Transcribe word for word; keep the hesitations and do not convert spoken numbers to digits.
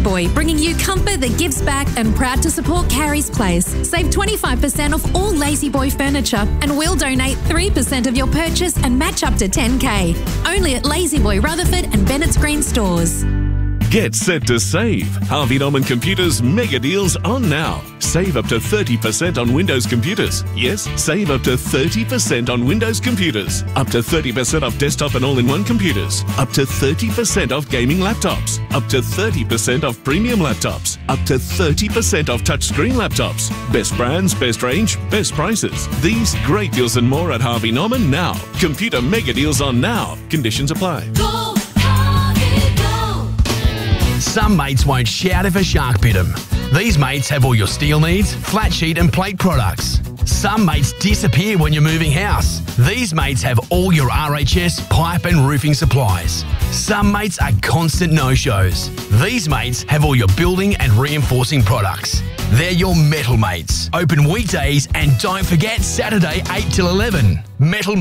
La-Z-Boy, bringing you comfort that gives back and proud to support Carrie's Place. Save twenty-five percent off all La-Z-Boy furniture and we'll donate three percent of your purchase and match up to ten K. Only at La-Z-Boy Rutherford and Bennett's Green stores. Get set to save. Harvey Norman Computers mega deals on now. Save up to thirty percent on Windows computers. Yes, save up to thirty percent on Windows computers. Up to thirty percent off desktop and all-in-one computers. Up to thirty percent off gaming laptops. Up to thirty percent off premium laptops. Up to thirty percent off touchscreen laptops. Best brands, best range, best prices. These great deals and more at Harvey Norman now. Computer mega deals on now. Conditions apply. Go, Harvey, go. Some mates won't shout if a shark bit them. These mates have all your steel needs, flat sheet and plate products. Some mates disappear when you're moving house. These mates have all your R H S, pipe and roofing supplies. Some mates are constant no-shows. These mates have all your building and reinforcing products. They're your metal mates. Open weekdays and don't forget Saturday eight till eleven. Metal